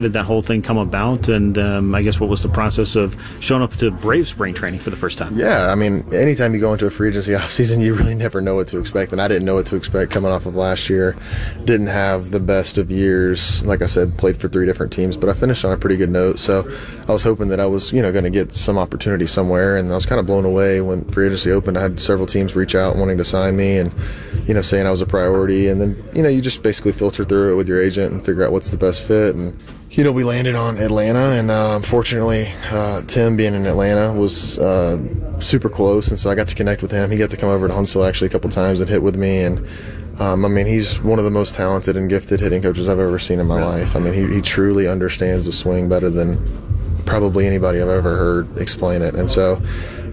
Did that whole thing come about? And I guess what was the process of showing up to Braves spring training for the first time? Yeah, I mean, anytime you go into a free agency offseason, you really never know what to expect. And I didn't know what to expect coming off of last year. Didn't have the best of years. Like I said, played for 3 different teams, but I finished on a pretty good note. So I was hoping that I was, going to get some opportunity somewhere. And I was kind of blown away when free agency opened. I had several teams reach out wanting to sign me and, saying I was a priority. And then, you just basically filter through it with your agent and figure out what's the best fit. And we landed on Atlanta, and unfortunately, Tim being in Atlanta was super close, and so I got to connect with him. He got to come over to Huntsville actually a couple times and hit with me, and he's one of the most talented and gifted hitting coaches I've ever seen in my life. I mean, he truly understands the swing better than probably anybody I've ever heard explain it, and so.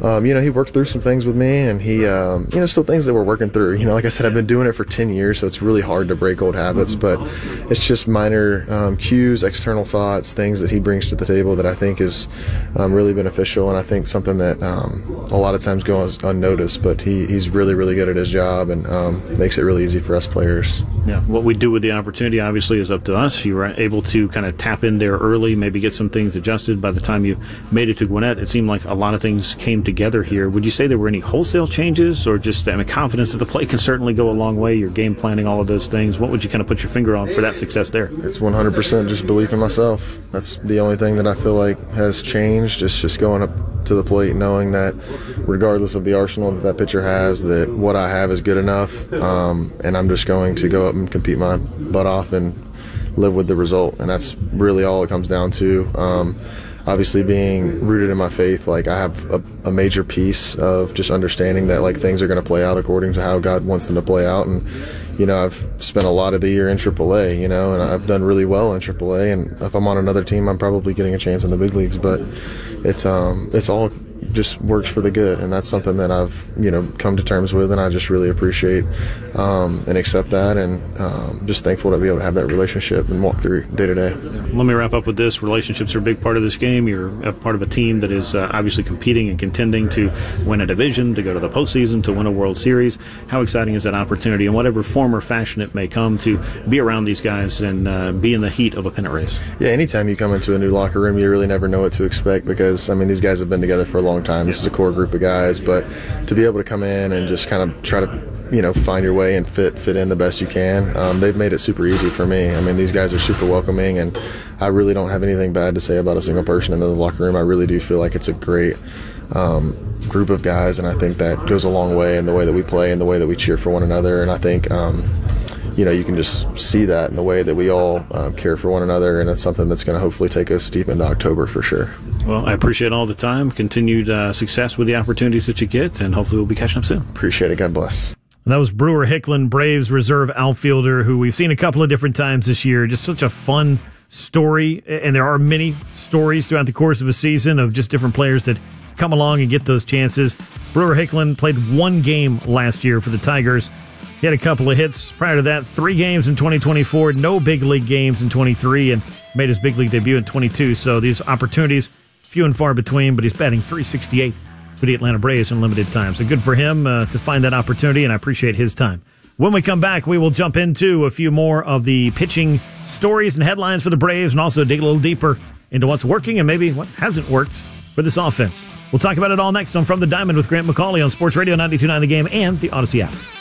He worked through some things with me, and he, still things that we're working through. Like I said, I've been doing it for 10 years, so it's really hard to break old habits, but it's just minor cues, external thoughts, things that he brings to the table that I think is really beneficial, and I think something that a lot of times goes unnoticed, but he's really, really good at his job and makes it really easy for us players. Yeah, what we do with the opportunity obviously is up to us. You were able to kind of tap in there early, maybe get some things adjusted. By the time you made it to Gwinnett, it seemed like a lot of things came together here. Would you say there were any wholesale changes, or just confidence that the play can certainly go a long way, your game planning, all of those things? What would you kind of put your finger on for that success there? It's 100% just belief in myself. That's the only thing that I feel like has changed. It's just going up to the plate knowing that regardless of the arsenal that pitcher has, that what I have is good enough, and I'm just going to go up and compete my butt off and live with the result. And that's really all it comes down to. Obviously, being rooted in my faith, like I have a major piece of just understanding that like things are going to play out according to how God wants them to play out. And I've spent a lot of the year in AAA, and I've done really well in AAA. And if I'm on another team, I'm probably getting a chance in the big leagues. But it's all just works for the good, and that's something that I've come to terms with, and I just really appreciate and accept that, and just thankful to be able to have that relationship and walk through day to day. Let me wrap up with this. Relationships are a big part of this game. You're a part of a team that is obviously competing and contending to win a division, to go to the postseason, to win a World Series. How exciting is that opportunity, in whatever form or fashion it may come, to be around these guys and be in the heat of a pennant race? Yeah, anytime you come into a new locker room, you really never know what to expect, because these guys have been together for a long time. This is a core group of guys, but to be able to come in and just kind of try to find your way and fit in the best you can, they've made it super easy for me. These guys are super welcoming, and I really don't have anything bad to say about a single person in the locker room. I really do feel like it's a great group of guys, and I think that goes a long way in the way that we play and the way that we cheer for one another. And I think you can just see that in the way that we all care for one another, and it's something that's going to hopefully take us deep into October for sure. Well, I appreciate all the time, continued success with the opportunities that you get, and hopefully we'll be catching up soon. Appreciate it. God bless. And that was Brewer Hicklen, Braves reserve outfielder, who we've seen a couple of different times this year. Just such a fun story, and there are many stories throughout the course of a season of just different players that come along and get those chances. Brewer Hicklen played 1 game last year for the Tigers. He had a couple of hits. Prior to that, 3 games in 2024, no big league games in 23, and made his big league debut in 22. So these opportunities, few and far between, but he's batting .368 for the Atlanta Braves in limited time. So good for him to find that opportunity, and I appreciate his time. When we come back, we will jump into a few more of the pitching stories and headlines for the Braves, and also dig a little deeper into what's working and maybe what hasn't worked for this offense. We'll talk about it all next on From the Diamond with Grant McCauley on Sports Radio 92.9 The Game and the Odyssey app.